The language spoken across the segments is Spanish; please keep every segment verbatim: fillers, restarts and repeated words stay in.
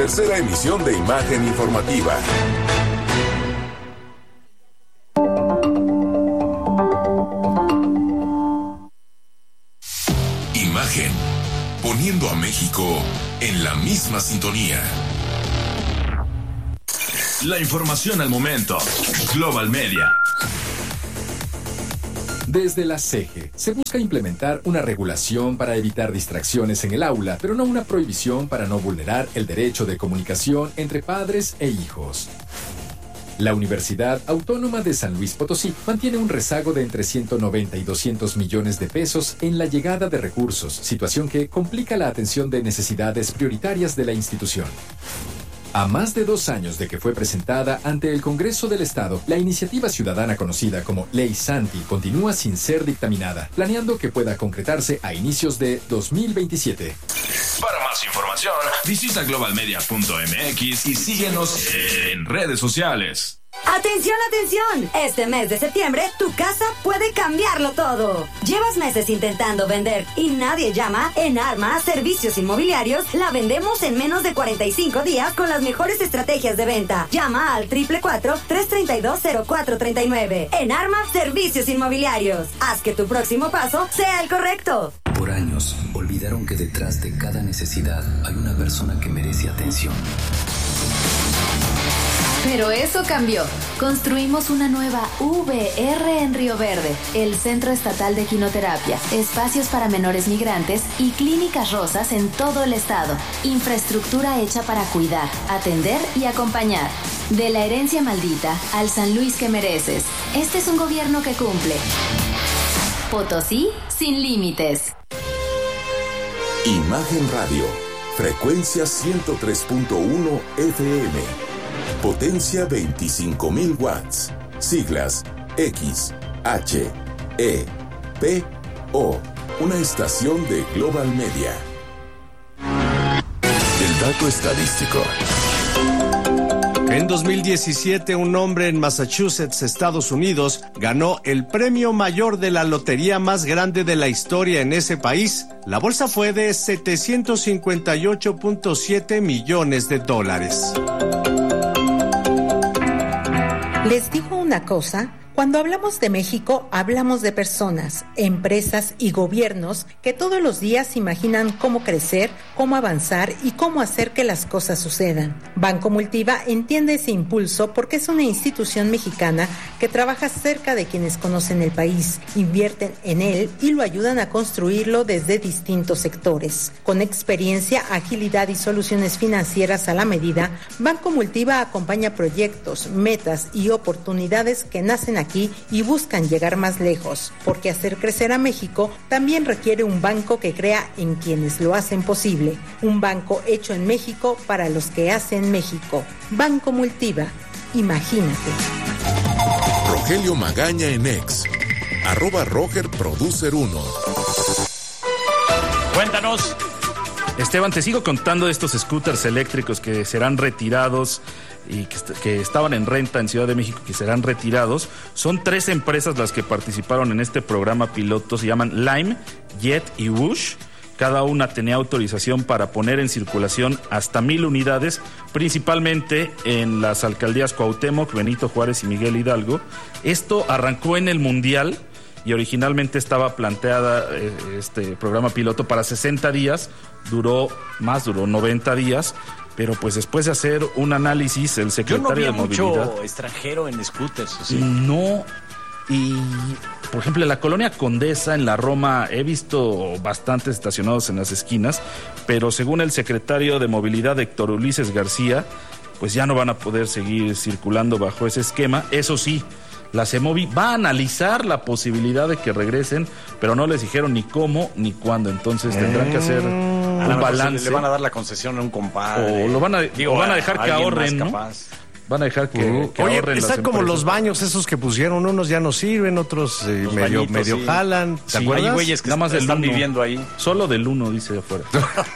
Tercera emisión de Imagen Informativa. Imagen, poniendo a México en la misma sintonía. La información al momento. Global Media. Desde la C E G E se busca implementar una regulación para evitar distracciones en el aula, pero no una prohibición para no vulnerar el derecho de comunicación entre padres e hijos. La Universidad Autónoma de San Luis Potosí mantiene un rezago de entre ciento noventa y doscientos millones de pesos en la llegada de recursos, situación que complica la atención de necesidades prioritarias de la institución. A más de dos años de que fue presentada ante el Congreso del Estado, la iniciativa ciudadana conocida como Ley Santi continúa sin ser dictaminada, planeando que pueda concretarse a inicios de dos mil veintisiete. Para más información, visita global media punto m x y síguenos en redes sociales. ¡Atención, atención! Este mes de septiembre, tu casa puede cambiarlo todo. ¿Llevas meses intentando vender y nadie llama? En Arma Servicios Inmobiliarios la vendemos en menos de cuarenta y cinco días con las mejores estrategias de venta. Llama al cuatro cuatro cuatro, tres tres dos, cero cuatro tres nueve. En Arma Servicios Inmobiliarios. Haz que tu próximo paso sea el correcto. Por años, olvidaron que detrás de cada necesidad hay una persona que merece atención. Pero eso cambió. Construimos una nueva V R en Río Verde, el Centro Estatal de Quinoterapia, espacios para menores migrantes y clínicas rosas en todo el estado. Infraestructura hecha para cuidar, atender y acompañar. De la herencia maldita al San Luis que mereces. Este es un gobierno que cumple. Potosí sin límites. Imagen Radio, frecuencia ciento tres punto uno F M. Potencia veinticinco mil watts. Siglas X, H, E, P, O. Una estación de Global Media. El dato estadístico. En dos mil diecisiete, un hombre en Massachusetts, Estados Unidos, ganó el premio mayor de la lotería más grande de la historia en ese país. La bolsa fue de setecientos cincuenta y ocho punto siete millones de dólares. Les digo una cosa, cuando hablamos de México, hablamos de personas, empresas y gobiernos que todos los días imaginan cómo crecer, cómo avanzar y cómo hacer que las cosas sucedan. Banco Multiva entiende ese impulso porque es una institución mexicana que trabaja cerca de quienes conocen el país, invierten en él y lo ayudan a construirlo desde distintos sectores. Con experiencia, agilidad y soluciones financieras a la medida, Banco Multiva acompaña proyectos, metas y oportunidades que nacen aquí y buscan llegar más lejos, porque hacer crecer a México también requiere un banco que crea en quienes lo hacen posible, un banco hecho en México para los que hacen México. Banco Multiva, imagínate. Rogelio Magaña en X, arroba Roger Producer uno. Cuéntanos. Esteban, te sigo contando de estos scooters eléctricos que serán retirados y que, est- que estaban en renta en Ciudad de México, que serán retirados. Son tres empresas las que participaron en este programa piloto, se llaman Lime, Jet y Whoosh. Cada una tenía autorización para poner en circulación hasta mil unidades, principalmente en las alcaldías Cuauhtémoc, Benito Juárez y Miguel Hidalgo. Esto arrancó en el Mundial y originalmente estaba planteada eh, este programa piloto para sesenta días, duró más, duró noventa días, pero pues después de hacer un análisis, el secretario Yo no vi de Movilidad... mucho extranjero en scooters, ¿sí? No, y por ejemplo en la colonia Condesa, en la Roma, he visto bastantes estacionados en las esquinas, pero según el secretario de Movilidad, Héctor Ulises García, pues ya no van a poder seguir circulando bajo ese esquema. Eso sí, la CEMOVI va a analizar la posibilidad de que regresen, pero no les dijeron ni cómo ni cuándo, entonces tendrán que hacer un a balance. Le van a dar la concesión a un compadre. O lo van a, Digo, o van a dejar a que alguien ahorren, más ¿no? capaz. Van a dejar que, Uh, que Oye, ahorren las están como empresas. los baños esos que pusieron, unos ya no sirven, otros eh, Los medio, bañitos, medio sí. jalan. ¿Te Sí, acuerdas? Hay güeyes que Nada más del están uno. viviendo ahí. Solo del uno, dice afuera.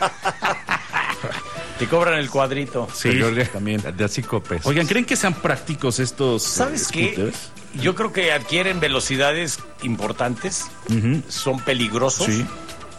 Te cobran el cuadrito. Sí, también. De a cinco pesos. Oigan, ¿creen que sean prácticos estos ¿Sabes eh, qué? scooters? Yo creo que adquieren velocidades importantes, Uh-huh. son peligrosos, Sí.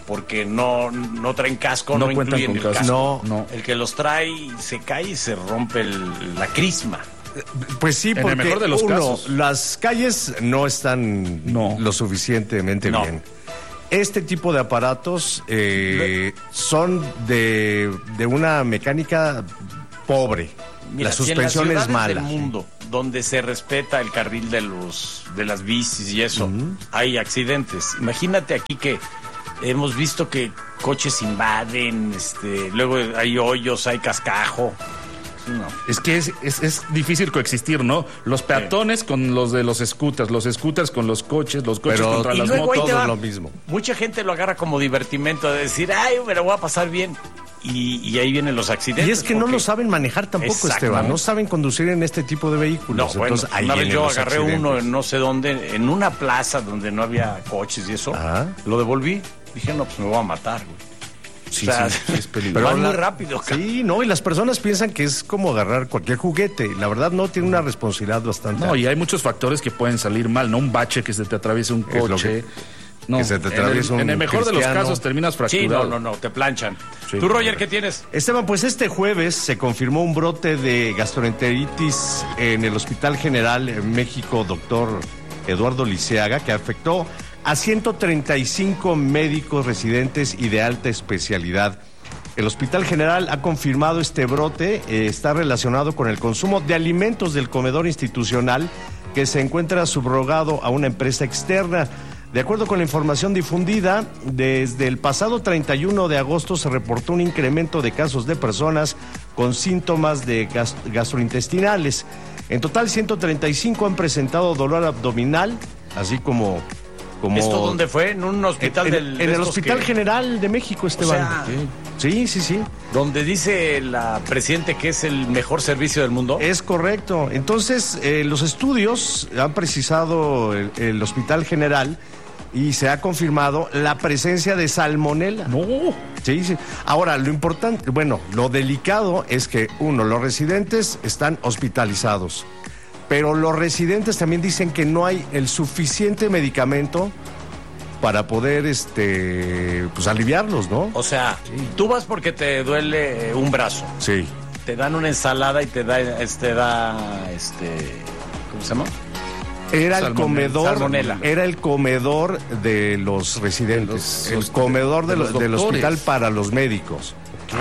porque no, no traen casco, No no, cuentan incluyen con el casco. casco. No, no. El que los trae se cae y se rompe el- la crisma. Pues sí, En el porque mejor de los uno, casos. las calles no están No. lo suficientemente No. bien. Este tipo de aparatos eh, son de, de una mecánica pobre. Mira, la si en suspensión las es ciudades mala. del mundo, donde se respeta el carril de los de las bicis y eso, hay accidentes. Imagínate aquí que hemos visto que coches invaden, este, luego hay hoyos, hay cascajo. No. Es que es, es, es difícil coexistir, ¿no? Los peatones con los de los scooters, los scooters con los coches, los coches Pero- contra y las luego ahí motos. te todo va. es lo mismo. Mucha gente lo agarra como divertimento de decir, ay, me la voy a pasar bien. Y, y ahí vienen los accidentes. Y es que no porque- lo saben manejar tampoco, Exactamente. Esteban. No saben conducir en este tipo de No, vehículos. bueno, Entonces, ahí una vez vienen yo los agarré accidentes. uno en no sé dónde, en una plaza donde no había coches y eso, Ajá. lo devolví. Dije, no, pues me voy a matar, güey. Sí, O sea, sí, sí, es peligroso. van la- muy rápido. ca- Sí, no, y las personas piensan que es como agarrar cualquier juguete. La verdad no tiene una responsabilidad bastante. No, y hay muchos factores que pueden salir mal, ¿no? Un bache que se te atraviese un Es lo coche. que- no, que se te en el- atraviese un En el mejor de los cristiano. casos terminas Sí, fracturado. no, no, no, te planchan. Sí. ¿Tú, Roger, qué tienes? Esteban, pues este jueves se confirmó un brote de gastroenteritis en el Hospital General en México, doctor Eduardo Liceaga, que afectó a ciento treinta y cinco médicos residentes y de alta especialidad. El Hospital General ha confirmado este brote, eh, está relacionado con el consumo de alimentos del comedor institucional que se encuentra subrogado a una empresa externa. De acuerdo con la información difundida, desde el pasado treinta y uno de agosto se reportó un incremento de casos de personas con síntomas de gas- gastrointestinales. En total, ciento treinta y cinco han presentado dolor abdominal, así como... como ¿Esto dónde fue? ¿En un hospital en, del en de el estos Hospital que- General de México, Esteban. sea, sí, sí, sí. Donde dice la presidente que es el mejor servicio del mundo? Es correcto. Entonces, eh, los estudios han precisado el, el Hospital General y se ha confirmado la presencia de salmonela. No. Sí, sí. Ahora, lo importante, bueno, lo delicado es que, uno, los residentes están hospitalizados, pero los residentes también dicen que no hay el suficiente medicamento para poder, este, pues aliviarlos, ¿no? O sea, tú vas porque te duele un brazo, Sí. te dan una ensalada y te da, este, da, este, ¿cómo se llama? Era el Salmonela. comedor, Salmonela. era el comedor de los residentes, Los- el los- comedor de de los- los del doctores. hospital para los médicos.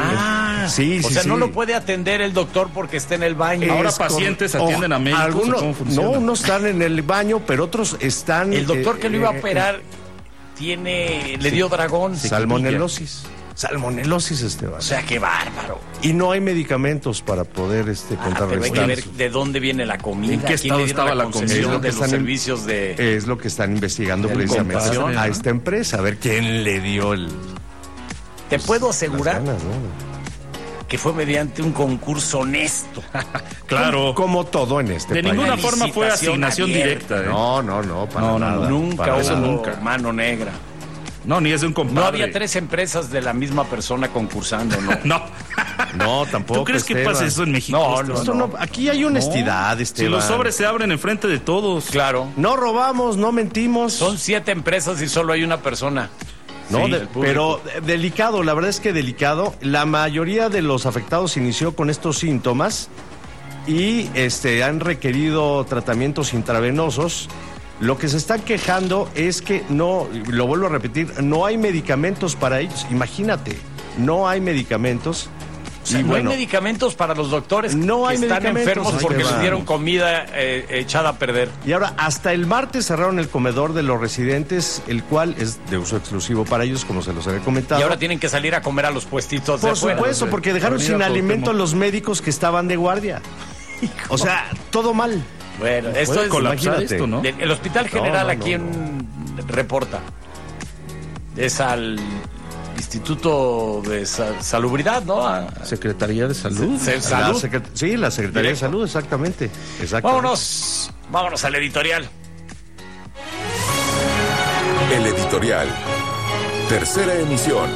Ah, Sí, o sí, sea, no sí. lo puede atender el doctor porque está en el baño. Ahora Es pacientes correcto. atienden a médicos, Algunos, ¿o cómo funciona? no, unos están en el baño, pero otros están. El doctor eh, que lo iba a eh, operar tiene, le dio dragón. Salmonelosis. Salmonelosis, Esteban. O sea, qué bárbaro. Y no hay medicamentos para poder este, Ah, pero hay que contrarrestar. ver de dónde viene la comida. ¿En qué ¿A quién estado le dieron estaba la concesión comida? de los Están en- servicios de... Es lo que están investigando El precisamente compadre, a ¿no? esta empresa, a ver quién le dio el. Te puedo las asegurar ganas, ¿no? que fue mediante un concurso honesto. Claro. Como todo en este De país. ninguna Una forma fue licitación asignación abierta. directa. ¿eh? No, no, no, para No, no, nada. no. Nunca para hubo eso nada. nunca. mano negra. No, ni es de un compadre. No había tres empresas de la misma persona concursando, ¿no? No. No, tampoco. ¿Tú crees que Esteban. pasa eso en México? No, Esteban? Esto no- aquí hay honestidad, Si Esteban. los sobres se abren enfrente de todos. Claro. No robamos, no mentimos. Son siete empresas y solo hay una persona. No, Sí, de- el público. pero eh, delicado, la verdad es que delicado. La mayoría de los afectados inició con estos síntomas y este han requerido tratamientos intravenosos. Lo que se están quejando es que no, lo vuelvo a repetir, no hay medicamentos para ellos. Imagínate, no hay medicamentos. O sea, Y no bueno, hay medicamentos para los doctores No que hay están medicamentos, enfermos ahí porque te va. les dieron comida eh, echada a perder. y ahora, hasta el martes cerraron el comedor de los residentes, el cual es de uso exclusivo para ellos, como se los había comentado. Y ahora tienen que salir a comer a los puestitos de Por afuera. supuesto, porque dejaron Avenida sin Cuauhtémoc. alimento a los médicos que estaban de guardia. O sea, todo mal. Bueno, esto Puede es colapsar imagínate. esto, ¿no? del- el Hospital General no, aquí no, en reporta. Es al Instituto de Sa- Salubridad, ¿no? A- Secretaría de Salud. Se- La Salud. secret- sí, la Secretaría Directo. de Salud, exactamente. exactamente. Vámonos, vámonos al editorial. El editorial. Tercera emisión.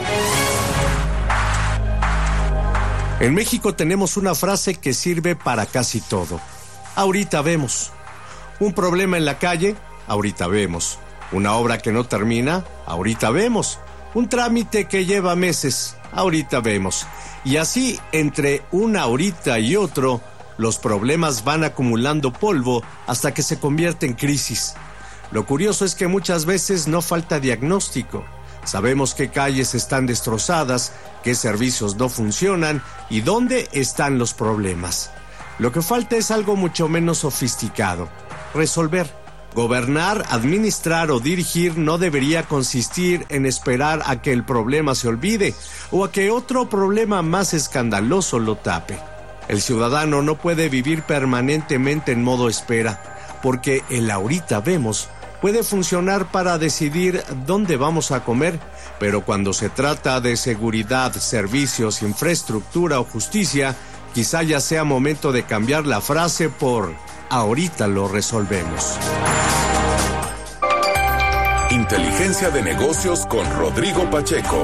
En México tenemos una frase que sirve para casi todo. Ahorita vemos. Un problema en la calle, ahorita vemos. Una obra que no termina, ahorita vemos. Un trámite que lleva meses, ahorita vemos. Y así, entre una ahorita y otro, los problemas van acumulando polvo hasta que se convierte en crisis. Lo curioso es que muchas veces no falta diagnóstico. Sabemos qué calles están destrozadas, qué servicios no funcionan y dónde están los problemas. Lo que falta es algo mucho menos sofisticado: resolver. Gobernar, administrar o dirigir no debería consistir en esperar a que el problema se olvide o a que otro problema más escandaloso lo tape. El ciudadano no puede vivir permanentemente en modo espera, porque el ahorita vemos puede funcionar para decidir dónde vamos a comer, pero cuando se trata de seguridad, servicios, infraestructura o justicia, quizá ya sea momento de cambiar la frase por ahorita lo resolvemos. Inteligencia de negocios con Rodrigo Pacheco.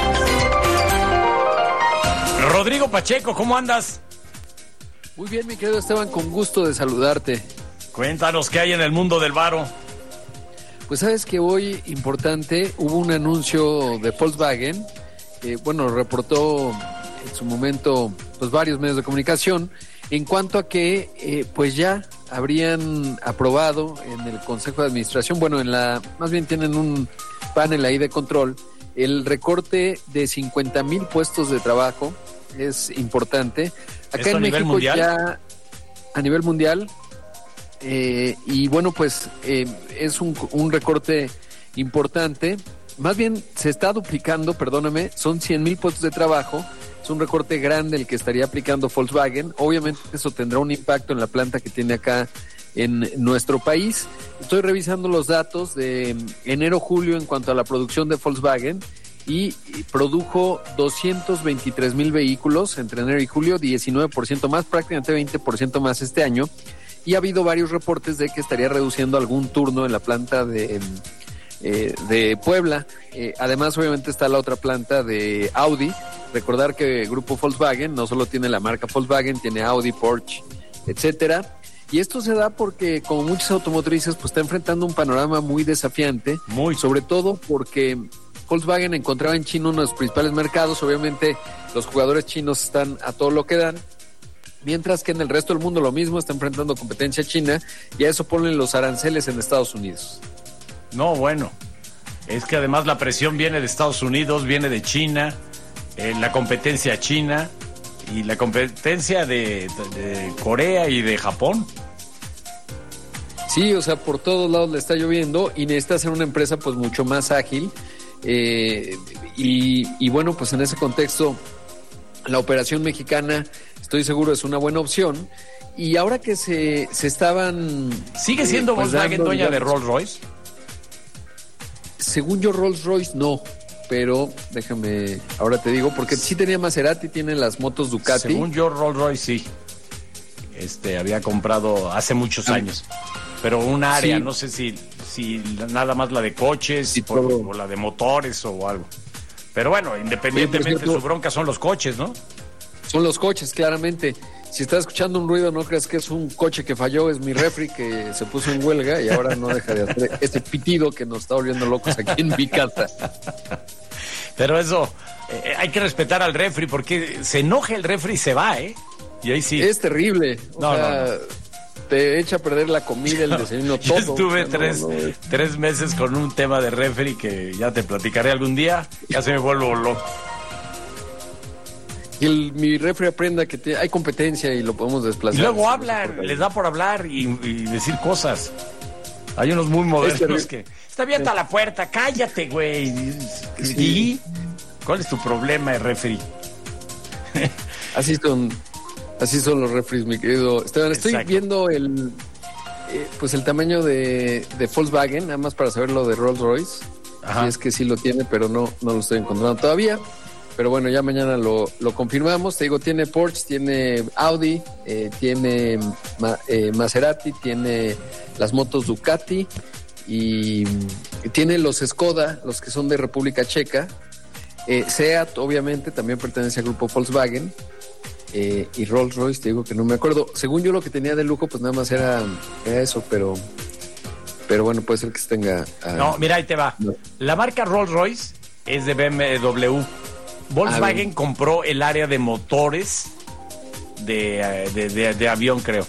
Rodrigo Pacheco, ¿cómo andas? Muy bien, mi querido Esteban, con gusto de saludarte. Cuéntanos qué hay en el mundo del varo. Pues sabes que hoy, importante, hubo un anuncio de Volkswagen, que, bueno, reportó en su momento pues varios medios de comunicación, en cuanto a que eh, pues ya habrían aprobado en el Consejo de Administración, bueno, en la, más bien tienen un panel ahí de control, el recorte de cincuenta mil puestos de trabajo. Es importante. Acá en México mundial? ya a nivel mundial, eh, y bueno, pues eh, es un, un recorte importante. Más bien se está duplicando, perdóname, son cien mil puestos de trabajo. Es un recorte grande el que estaría aplicando Volkswagen. Obviamente eso tendrá un impacto en la planta que tiene acá en nuestro país. Estoy revisando los datos de enero-julio en cuanto a la producción de Volkswagen y produjo doscientos veintitrés mil vehículos entre enero y julio, diecinueve por ciento más, prácticamente veinte por ciento más este año. Y ha habido varios reportes de que estaría reduciendo algún turno en la planta de... Eh, de Puebla. Eh, además, obviamente está la otra planta de Audi. Recordar que el grupo Volkswagen no solo tiene la marca Volkswagen, tiene Audi, Porsche, etcétera. Y esto se da porque, como muchas automotrices, pues está enfrentando un panorama muy desafiante, muy sobre todo porque Volkswagen encontraba en China uno de los principales mercados. Obviamente los jugadores chinos están a todo lo que dan, mientras que en el resto del mundo lo mismo, está enfrentando competencia china, y a eso ponen los aranceles en Estados Unidos. No, bueno, es que además la presión viene de Estados Unidos, viene de China, eh, la competencia china y la competencia de, de, de Corea y de Japón. Sí, o sea, por todos lados le está lloviendo y necesita ser una empresa pues mucho más ágil, eh, y, y bueno, pues en ese contexto la operación mexicana, estoy seguro, es una buena opción. Y ahora que se, se estaban... ¿Sigue siendo eh, pues Volkswagen dando, dueña digamos, de Rolls Royce? Según yo, Rolls Royce no, pero déjame, ahora te digo, porque sí tenía Maserati, tiene las motos Ducati. Según yo, Rolls Royce sí, este, había comprado hace muchos ah. años, pero un área, sí. no sé si, si nada más la de coches, sí, por, o la de motores o algo. Pero bueno, independientemente, cierto, su bronca son los coches, ¿no? Son los coches, claramente. Si estás escuchando un ruido, no creas que es un coche que falló, es mi refri que se puso en huelga y ahora no deja de hacer ese pitido que nos está volviendo locos aquí en mi casa. Pero eso, eh, hay que respetar al refri porque se enoja el refri y se va, ¿eh? Y ahí sí. Es terrible. O no, sea, no, no. Te echa a perder la comida, el desayuno, todo. Yo estuve o sea, tres, no, no, es... tres meses con un tema de refri que ya te platicaré algún día, ya se me vuelvo loco. Y el, mi refri aprenda que te, hay competencia y lo podemos desplazar. Y luego hablan, les da por hablar y, y decir cosas. Hay unos muy modernos este, que... Está abierta sí. la puerta, cállate, güey. Sí. ¿Y cuál es tu problema, refri? Así son, así son los refris, mi querido Esteban. Estoy Exacto. viendo el, eh, pues el tamaño de, de Volkswagen, nada más para saber lo de Rolls Royce. Ajá. Si es que sí lo tiene, pero no, no lo estoy encontrando todavía. Pero bueno, ya mañana lo, lo confirmamos. Te digo, tiene Porsche, tiene Audi, eh, tiene ma, eh, Maserati, tiene las motos Ducati y, y tiene los Skoda, los que son de República Checa. Eh, Seat, obviamente, también pertenece al grupo Volkswagen. Eh, y Rolls Royce, te digo que no me acuerdo. Según yo, lo que tenía de lujo, pues nada más era, era eso, pero... Pero bueno, puede ser que se tenga... Uh, no, mira, ahí te va. No. La marca Rolls Royce es de B M W. Volkswagen compró el área de motores de, de, de, de avión, creo.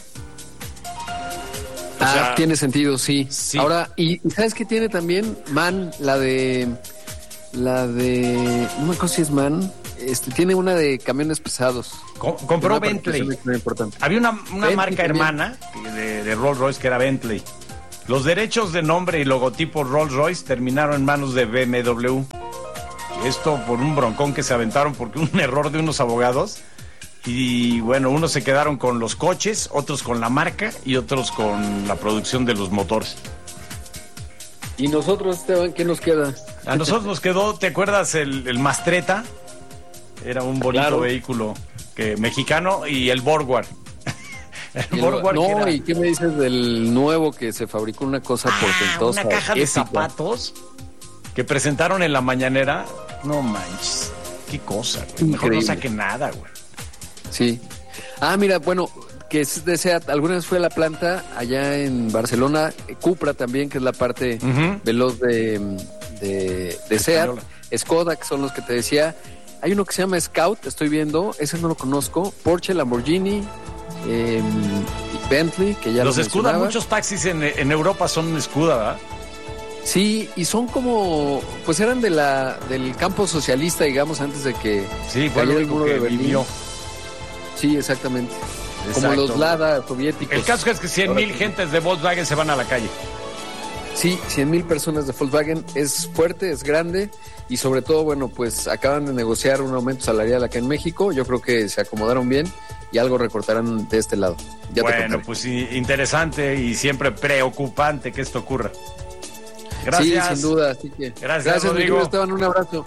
O ah, sea, tiene sentido, sí. sí. Ahora, ¿y sabes qué tiene también? MAN, la de... La de... No me acuerdo si es MAN. Este, tiene una de camiones pesados. Com- compró Bentley. Había una, una Bentley marca también. hermana de, de Rolls Royce que era Bentley. Los derechos de nombre y logotipo Rolls Royce terminaron en manos de B M W. Esto por un broncón que se aventaron porque un error de unos abogados. Y bueno, unos se quedaron con los coches, otros con la marca y otros con la producción de los motores. ¿Y nosotros, Esteban, qué nos queda? A nosotros nos quedó, ¿te acuerdas el, el Mastretta? Era un bonito claro. vehículo que, mexicano, y el Borgward. El Borgward no, era... ¿y qué me dices del nuevo que se fabricó una cosa ah, portentosa? Una caja épica. De zapatos que presentaron en la mañanera. No manches, qué cosa, güey. Mejor no saque nada, güey. Sí. Ah, mira, bueno, que es de SEAT. Alguna vez fui a la planta allá en Barcelona. Cupra también, que es la parte uh-huh. veloz de, de, de SEAT. Skoda, que son los que te decía. Hay uno que se llama Scout, estoy viendo. Ese no lo conozco. Porsche, Lamborghini, eh, Bentley, que ya los lo Skoda, muchos taxis en, en Europa son Skoda, ¿verdad? Sí, y son como, pues eran de la del campo socialista, digamos, antes de que sí, fue el muro de Berlín. Vivió. Sí, exactamente. Exacto. Como los Lada soviéticos. El caso es que cien mil gentes de Volkswagen se van a la calle. Sí, cien mil personas de Volkswagen. Es fuerte, es grande y sobre todo, bueno, pues acaban de negociar un aumento salarial acá en México. Yo creo que se acomodaron bien y algo recortarán de este lado. Ya bueno, pues sí, interesante y siempre preocupante que esto ocurra. Gracias. Sí, sin duda. Así que, gracias, gracias Rodrigo. Esteban, un abrazo.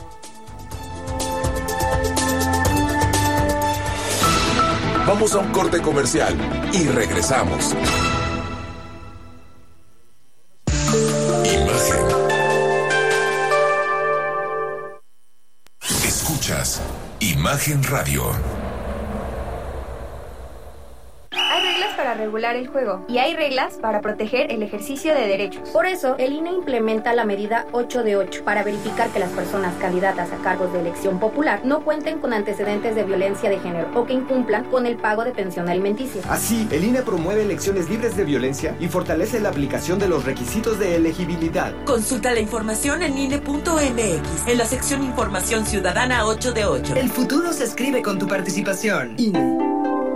Vamos a un corte comercial y regresamos. Imagen. Escuchas Imagen Radio. Hay reglas para regular el juego y hay reglas para proteger el ejercicio de derechos. Por eso, el I N E implementa la medida ocho de ocho para verificar que las personas candidatas a cargos de elección popular no cuenten con antecedentes de violencia de género o que incumplan con el pago de pensión alimenticia. Así, el I N E promueve elecciones libres de violencia y fortalece la aplicación de los requisitos de elegibilidad. Consulta la información en I N E punto M X, en la sección Información Ciudadana ocho de ocho. El futuro se escribe con tu participación. I N E.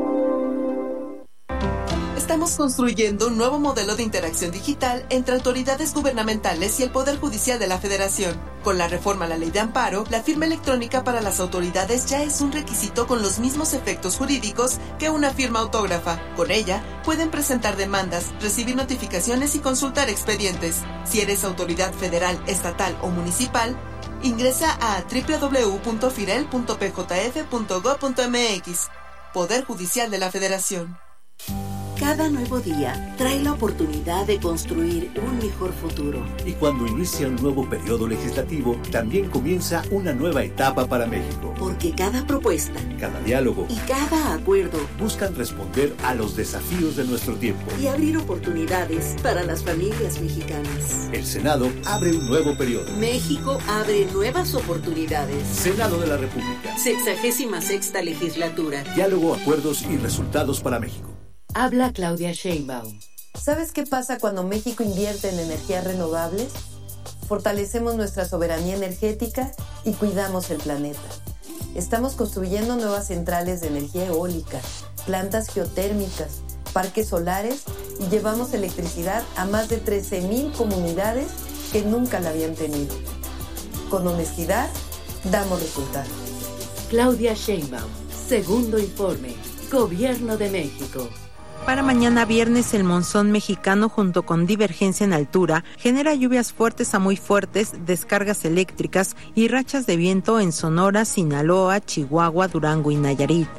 Estamos construyendo un nuevo modelo de interacción digital entre autoridades gubernamentales y el Poder Judicial de la Federación. Con la reforma a la Ley de Amparo, la firma electrónica para las autoridades ya es un requisito con los mismos efectos jurídicos que una firma autógrafa. Con ella, pueden presentar demandas, recibir notificaciones y consultar expedientes. Si eres autoridad federal, estatal o municipal, ingresa a doble u doble u doble u punto firel punto p j f punto gob punto m x. Poder Judicial de la Federación. Cada nuevo día trae la oportunidad de construir un mejor futuro. Y cuando inicia un nuevo periodo legislativo, también comienza una nueva etapa para México. Porque cada propuesta, cada diálogo y cada acuerdo buscan responder a los desafíos de nuestro tiempo y abrir oportunidades para las familias mexicanas. El Senado abre un nuevo periodo. México abre nuevas oportunidades. Senado de la República. Sexagésima sexta legislatura. Diálogo, acuerdos y resultados para México. Habla Claudia Sheinbaum. ¿Sabes qué pasa cuando México invierte en energías renovables? Fortalecemos nuestra soberanía energética y cuidamos el planeta. Estamos construyendo nuevas centrales de energía eólica, plantas geotérmicas, parques solares y llevamos electricidad a más de trece mil comunidades que nunca la habían tenido. Con honestidad, damos resultados. Claudia Sheinbaum, segundo informe, Gobierno de México. Para mañana viernes, el monzón mexicano junto con divergencia en altura genera lluvias fuertes a muy fuertes, descargas eléctricas y rachas de viento en Sonora, Sinaloa, Chihuahua, Durango y Nayarit.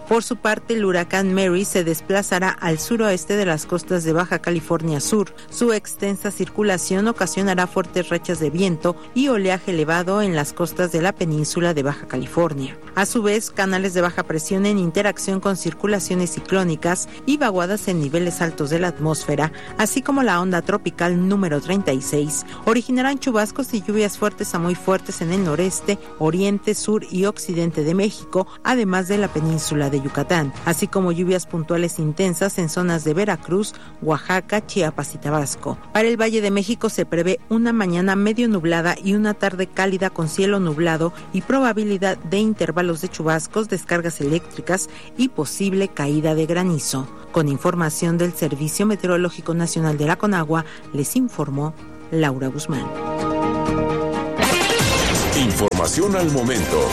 Por su parte, el huracán Mary se desplazará al suroeste de las costas de Baja California Sur. Su extensa circulación ocasionará fuertes rachas de viento y oleaje elevado en las costas de la península de Baja California. A su vez, canales de baja presión en interacción con circulaciones ciclónicas y vaguadas en niveles altos de la atmósfera, así como la onda tropical número treinta y seis, originarán chubascos y lluvias fuertes a muy fuertes en el noreste, oriente, sur y occidente de México, además de la península de Yucatán, así como lluvias puntuales intensas en zonas de Veracruz, Oaxaca, Chiapas y Tabasco. Para el Valle de México se prevé una mañana medio nublada y una tarde cálida con cielo nublado y probabilidad de intervalos de chubascos, descargas eléctricas y posible caída de granizo. Con información del Servicio Meteorológico Nacional de la Conagua, les informó Laura Guzmán. Información al momento.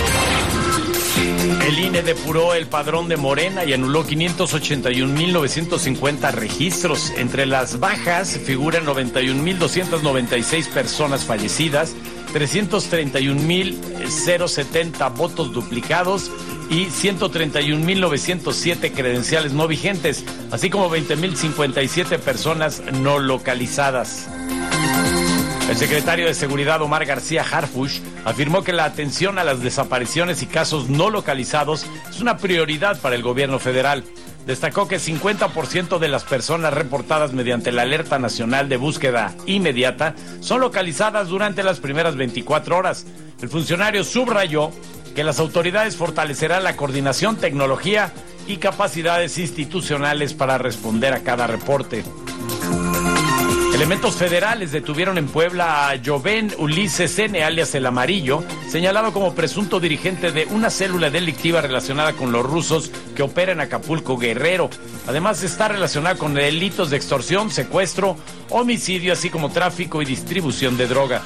El I N E depuró el padrón de Morena y anuló quinientos ochenta y un mil novecientos cincuenta registros. Entre las bajas figuran noventa y un mil doscientas noventa y seis personas fallecidas, trescientos treinta y un mil setenta votos duplicados y ciento treinta y un mil novecientos siete credenciales no vigentes, así como veinte mil cincuenta y siete personas no localizadas. El secretario de Seguridad, Omar García Harfuch, afirmó que la atención a las desapariciones y casos no localizados es una prioridad para el gobierno federal. Destacó que cincuenta por ciento de las personas reportadas mediante la Alerta Nacional de Búsqueda Inmediata son localizadas durante las primeras veinticuatro horas. El funcionario subrayó que las autoridades fortalecerán la coordinación, tecnología y capacidades institucionales para responder a cada reporte. Elementos federales detuvieron en Puebla a Joven Ulises N., alias El Amarillo, señalado como presunto dirigente de una célula delictiva relacionada con los rusos que opera en Acapulco, Guerrero. Además, está relacionado con delitos de extorsión, secuestro, homicidio, así como tráfico y distribución de droga.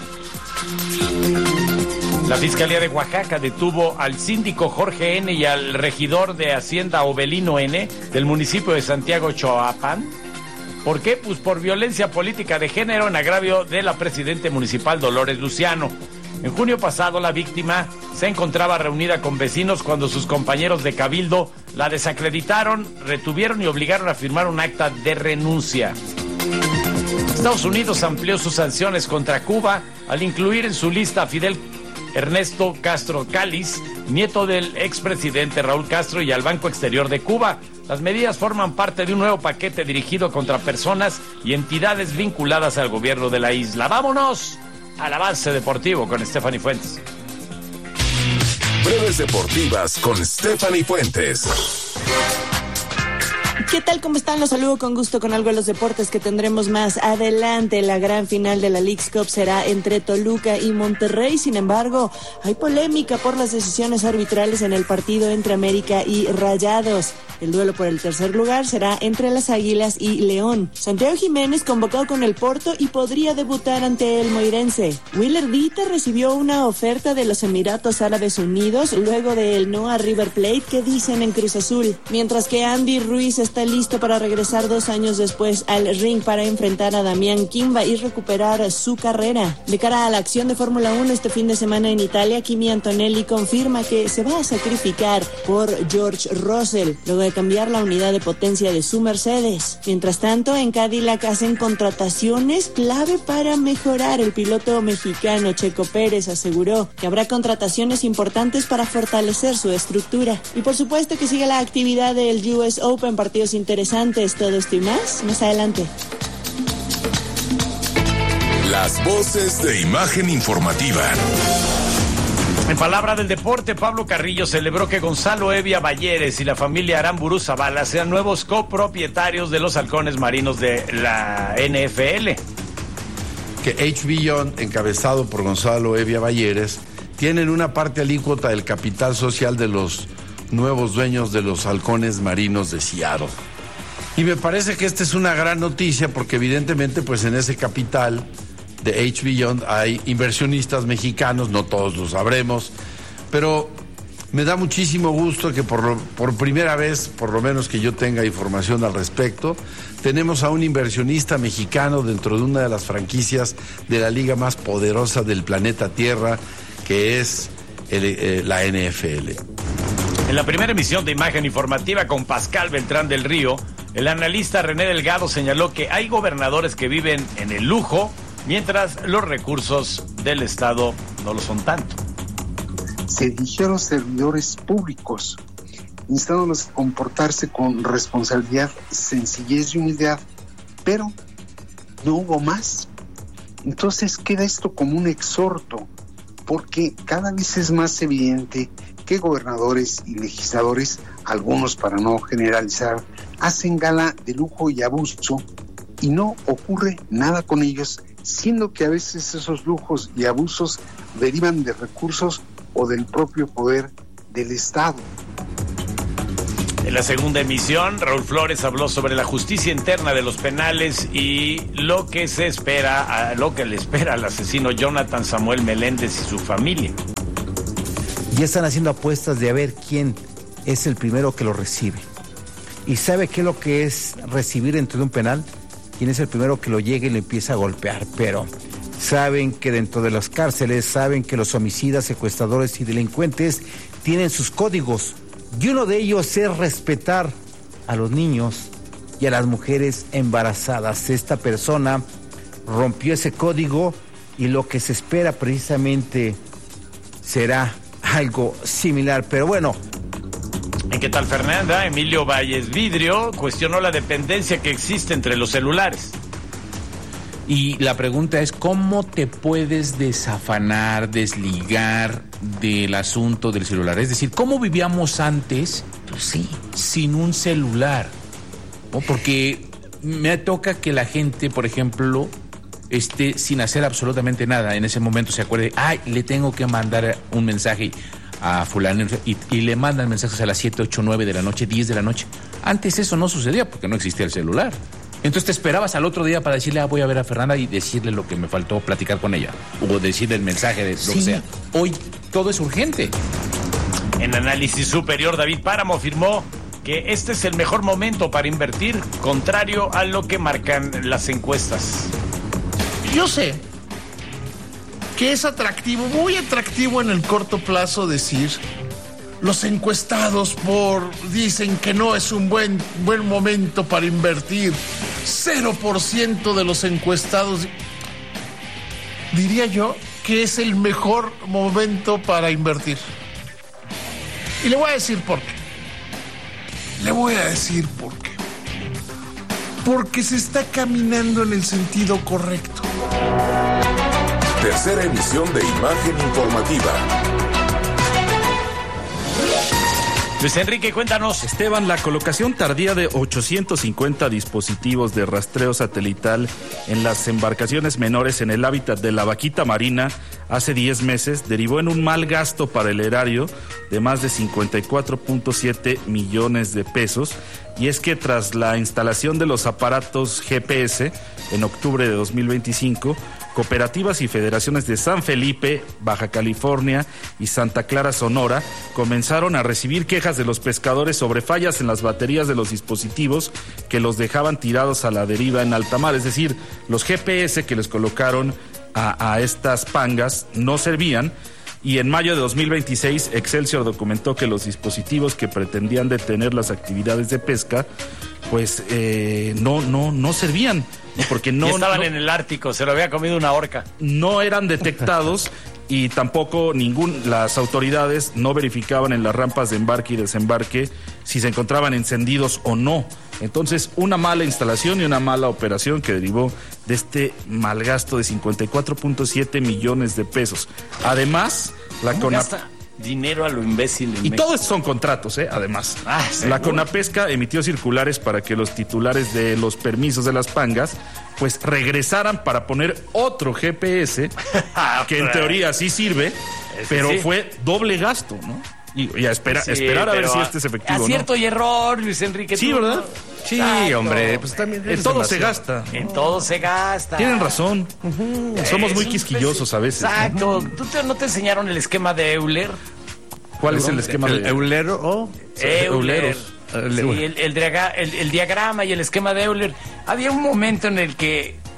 La Fiscalía de Oaxaca detuvo al síndico Jorge N. y al regidor de Hacienda Obelino N. del municipio de Santiago Choapan. ¿Por qué? Pues por violencia política de género en agravio de la presidenta municipal Dolores Luciano. En junio pasado, la víctima se encontraba reunida con vecinos cuando sus compañeros de cabildo la desacreditaron, retuvieron y obligaron a firmar un acta de renuncia. Estados Unidos amplió sus sanciones contra Cuba al incluir en su lista a Fidel Ernesto Castro Cáliz, nieto del expresidente Raúl Castro, y al Banco Exterior de Cuba. Las medidas forman parte de un nuevo paquete dirigido contra personas y entidades vinculadas al gobierno de la isla. ¡Vámonos al avance deportivo con Stephanie Fuentes! Breves deportivas con Stephanie Fuentes. ¿Qué tal? ¿Cómo están? Los saludo con gusto con algo de los deportes que tendremos más adelante. La gran final de la Leagues Cup será entre Toluca y Monterrey. Sin embargo, hay polémica por las decisiones arbitrales en el partido entre América y Rayados. El duelo por el tercer lugar será entre las Águilas y León. Santiago Jiménez convocado con el Porto y podría debutar ante el moirense. Willer Dita recibió una oferta de los Emiratos Árabes Unidos luego del no a River Plate que dicen en Cruz Azul. Mientras que Andy Ruiz está listo para regresar dos años después al ring para enfrentar a Damián Kimba y recuperar su carrera. De cara a la acción de Fórmula uno este fin de semana en Italia, Kimi Antonelli confirma que se va a sacrificar por George Russell luego de cambiar la unidad de potencia de su Mercedes. Mientras tanto, en Cadillac hacen contrataciones clave para mejorar. El piloto mexicano Checo Pérez aseguró que habrá contrataciones importantes para fortalecer su estructura. Y por supuesto que sigue la actividad del U S Open, partidos interesantes, todo esto y más, más adelante. Las voces de imagen informativa. En palabra del deporte, Pablo Carrillo celebró que Gonzalo Evia Balleres y la familia Aramburu Zavala sean nuevos copropietarios de los halcones marinos de la N F L. Que H B Beyond, encabezado por Gonzalo Evia Balleres, tienen una parte alícuota del capital social de los nuevos dueños de los halcones marinos de Seattle. Y me parece que esta es una gran noticia porque evidentemente pues en ese capital de H B Beyond hay inversionistas mexicanos, no todos lo sabremos, pero me da muchísimo gusto que por, por primera vez, por lo menos que yo tenga información al respecto, tenemos a un inversionista mexicano dentro de una de las franquicias de la liga más poderosa del planeta Tierra, que es el, eh, la N F L. En la primera emisión de Imagen Informativa con Pascal Beltrán del Río, el analista René Delgado señaló que hay gobernadores que viven en el lujo, mientras los recursos del Estado no lo son tanto. Se dirigió a los servidores públicos, instándolos a comportarse con responsabilidad, sencillez y humildad, pero no hubo más. Entonces queda esto como un exhorto, porque cada vez es más evidente que gobernadores y legisladores, algunos para no generalizar, hacen gala de lujo y abuso y no ocurre nada con ellos, siendo que a veces esos lujos y abusos derivan de recursos o del propio poder del Estado. En la segunda emisión, Raúl Flores habló sobre la justicia interna de los penales y lo que se espera, a lo que le espera al asesino Jonathan Samuel Meléndez y su familia. Ya están haciendo apuestas de a ver quién es el primero que lo recibe. ¿Y sabe qué es lo que es recibir dentro de un penal? ¿Quién es el primero que lo llega y lo empieza a golpear? Pero saben que dentro de las cárceles, saben que los homicidas, secuestradores y delincuentes tienen sus códigos. Y uno de ellos es respetar a los niños y a las mujeres embarazadas. Esta persona rompió ese código y lo que se espera precisamente será algo similar, pero bueno. ¿En qué tal, Fernanda? Emilio Valles Vidrio cuestionó la dependencia que existe entre los celulares. Y la pregunta es, ¿cómo te puedes desafanar, desligar del asunto del celular? Es decir, ¿cómo vivíamos antes, pues sí, sin un celular? ¿No? Porque me toca que la gente, por ejemplo, esté sin hacer absolutamente nada. En ese momento se acuerde, ay, le tengo que mandar un mensaje a fulano y, y le mandan mensajes a las siete, ocho, nueve de la noche, diez de la noche. Antes eso no sucedía porque no existía el celular. Entonces te esperabas al otro día para decirle, ah, voy a ver a Fernanda y decirle lo que me faltó platicar con ella. O decirle el mensaje de lo sí. que sea. Hoy todo es urgente. En Análisis Superior, David Páramo afirmó que este es el mejor momento para invertir, contrario a lo que marcan las encuestas. Yo sé que es atractivo, muy atractivo en el corto plazo decir, los encuestados por dicen que no es un buen, buen momento para invertir. Cero por ciento de los encuestados. Diría yo que es el mejor momento para invertir. Y le voy a decir por qué. Le voy a decir por qué. Porque se está caminando en el sentido correcto. Tercera emisión de Imagen Informativa. Luis Enrique, cuéntanos. Esteban, la colocación tardía de ochocientos cincuenta dispositivos de rastreo satelital en las embarcaciones menores en el hábitat de la vaquita marina hace diez meses derivó en un mal gasto para el erario de más de cincuenta y cuatro punto siete millones de pesos. Y es que tras la instalación de los aparatos G P S en octubre de dos mil veinticinco, cooperativas y federaciones de San Felipe, Baja California y Santa Clara, Sonora, comenzaron a recibir quejas de los pescadores sobre fallas en las baterías de los dispositivos que los dejaban tirados a la deriva en alta mar. Es decir, los G P S que les colocaron a, a estas pangas no servían. Y en mayo de dos mil veintiséis, Excelsior documentó que los dispositivos que pretendían detener las actividades de pesca, pues eh, no, no, no servían. Porque no, y estaban no, en el Ártico, se lo había comido una orca. No eran detectados y tampoco ningún, las autoridades no verificaban en las rampas de embarque y desembarque si se encontraban encendidos o no. Entonces, una mala instalación y una mala operación que derivó de este mal gasto de cincuenta y cuatro punto siete millones de pesos. Además, la CONAP... dinero a lo imbécil. Y todo esto son contratos, ¿eh? Además. Ah, la CONAPESCA emitió circulares para que los titulares de los permisos de las pangas pues regresaran para poner otro G P S, que en teoría sí sirve, es pero sí. fue doble gasto, ¿no? Y, y a, espera, sí, esperar a ver si este es efectivo. Acierto ¿no? y error, Luis Enrique. Sí, ¿verdad? ¿no? Sí, Exacto. hombre, pues también en todo se gasta. En todo se gasta. Tienen razón. Uh-huh. Somos muy quisquillosos a veces. Exacto. Uh-huh. ¿Tú te, no te enseñaron el esquema de Euler? ¿Cuál es el esquema el, de Euler o Euler? Sí, el, el, diagra- el, el diagrama y el esquema de Euler. Había un momento en el que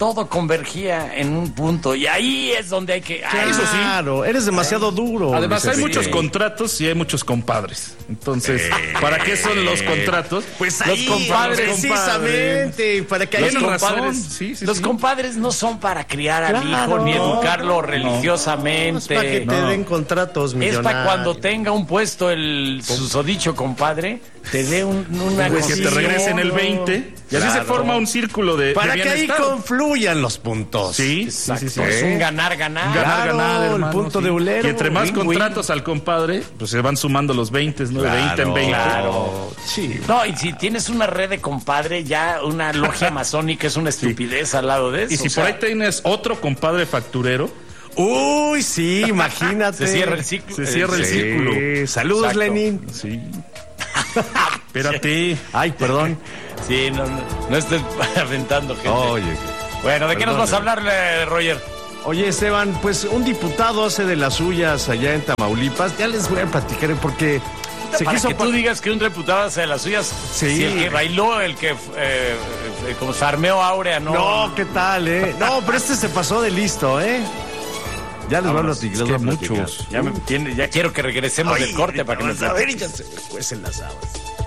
todo convergía en un punto y ahí es donde hay que... Claro, eso sí. Claro, eres demasiado Ay. duro. Además, hay sí. muchos contratos y hay muchos compadres. Entonces, eh, ¿para qué son los contratos? Pues los ahí, compadres, precisamente, para que los haya compadres, sí, sí, los sí. compadres no son para criar al Claro. hijo ni educarlo No. religiosamente. No, es para que te No. den contratos millonarios. Es para cuando tenga un puesto el susodicho compadre, te dé un, una Pues que te concesión. regresen el veinte. Y así Claro. se forma un círculo de, Para de que ahí bienestar. confluyan los puntos. Sí, Exacto. sí, sí, sí. Es un ganar, ganar. Ganar, Claro, ganar, el hermano, punto sí. de eulero. Y entre más Win-win. contratos al compadre, pues se van sumando los veinte, ¿no? De Claro, veinte en veinte. Claro. Sí. No, y si tienes una red de compadre, ya una logia masónica es una estupidez al lado de eso. Y si o sea, por ahí tienes otro compadre facturero, Uy, sí, imagínate. se cierra el ciclo. se cierra el Sí. círculo. Saludos, Exacto. Lenin. Sí. Espérate. Ay, perdón. Sí, no, no, no estés aventando gente. Oye. Bueno, ¿de qué nos Perdón, vas a hablar, eh, Roger? Oye, Esteban, pues un diputado hace de las suyas allá en Tamaulipas. Ya les voy a platicar porque se Para quiso que pa- tú digas que un diputado hace de las suyas, Sí. si el que bailó, el que eh, eh, como farmeó Áurea, no. No, ¿qué tal, eh? No, pero este se pasó de listo, ¿eh? Ya les voy a platicar. es que les voy a platicar. muchos. Ya, me tiene- ya quiero que regresemos Ay, del corte para que nos a ver, platiques. ya se me cuecen las habas.